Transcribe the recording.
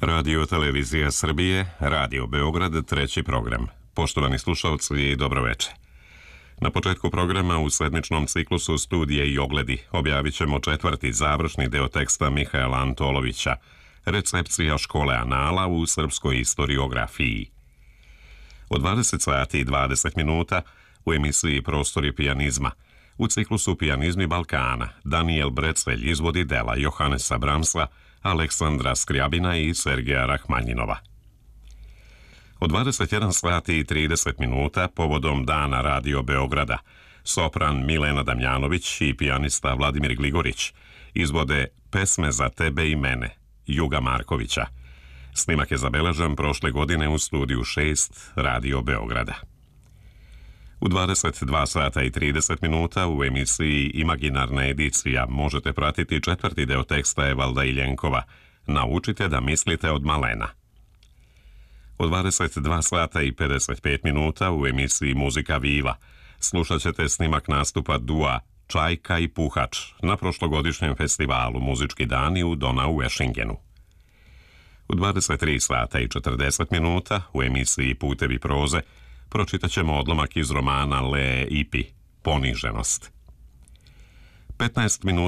Radio Televizija Srbije, Radio Beograd, treći program. Poštovani slušalci, dobroveče. Na početku programa u sedmičnom ciklusu Studije i ogledi objavit ćemo četvrti završni deo teksta Mihaela Antolovića, Recepcija škole anala u srpskoj istoriografiji. Od 20 sati i 20 minuta u emisiji Prostori pijanizma, u ciklusu Pijanizmi Balkana, Daniel Brecelj izvodi dela Johanesa Bramsa, Aleksandra Skrjabina i Sergeja Rahmanjinova. Od 21 sati i 30 minuta povodom Dana Radio Beograda, sopran Milena Damjanović i pijanista Vladimir Gligorić izvode Pesme za tebe i mene, Juga Markovića. Snimak je zabeležen prošle godine u studiju 6 Radio Beograda. U 22 sata i 30 minuta u emisiji Imaginarna edicija možete pratiti četvrti deo teksta Evalda Iljenkova Naučite da mislite od malena. U 22 sata i 55 minuta u emisiji Muzika Viva slušat ćete snimak nastupa dua Čajka i Puhač na prošlogodišnjem festivalu Muzički dani u Donau Ešingenu. U 23 sata i 40 minuta u emisiji Putevi proze pročitat ćemo odlomak iz romana Lee Ipi, Poniženost. 15 minuta